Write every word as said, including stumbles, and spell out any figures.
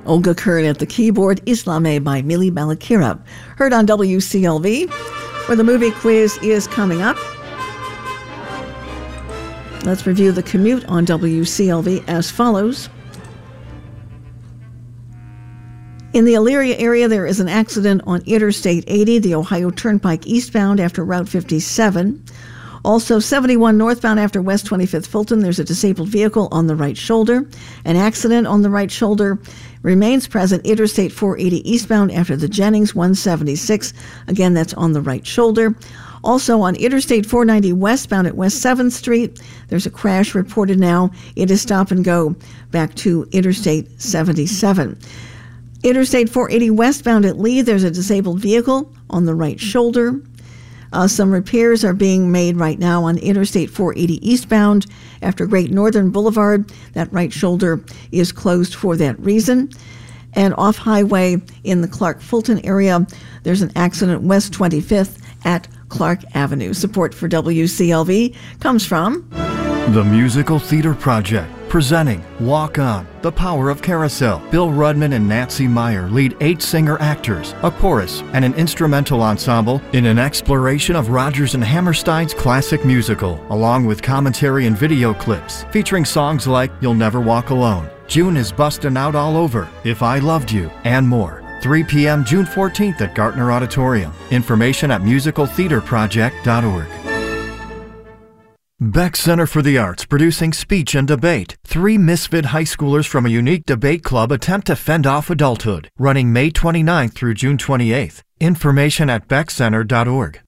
Olga Kern at the keyboard, Islame by Mili Malakira. Heard on W C L V, where the movie quiz is coming up. Let's review the commute on W C L V as follows. In the Elyria area, there is an accident on Interstate eighty, the Ohio Turnpike eastbound after Route fifty-seven. Also, seventy-one northbound after West twenty-fifth Fulton, there's a disabled vehicle on the right shoulder. An accident on the right shoulder remains present Interstate four eighty eastbound after the Jennings one seventy-six. Again, that's on the right shoulder. Also, on Interstate four ninety westbound at West seventh Street, there's a crash reported now. It is stop and go back to Interstate seventy-seven. Interstate four eighty westbound at Lee, there's a disabled vehicle on the right shoulder. Uh, some repairs are being made right now on Interstate four eighty eastbound after Great Northern Boulevard. That right shoulder is closed for that reason. And off highway in the Clark-Fulton area, there's an accident West twenty-fifth at Clark Avenue. Support for W C L V comes from the Musical Theater Project, presenting Walk On, The Power of Carousel. Bill Rudman and Nancy Meyer lead eight singer-actors, a chorus, and an instrumental ensemble in an exploration of Rodgers and Hammerstein's classic musical, along with commentary and video clips featuring songs like You'll Never Walk Alone, June is Bustin' Out All Over, If I Loved You, and more. three p.m. June fourteenth at Gartner Auditorium. Information at musical theater project dot org. Beck Center for the Arts, producing Speech and Debate. Three misfit high schoolers from a unique debate club attempt to fend off adulthood, running May twenty-ninth through June twenty-eighth. Information at beck center dot org.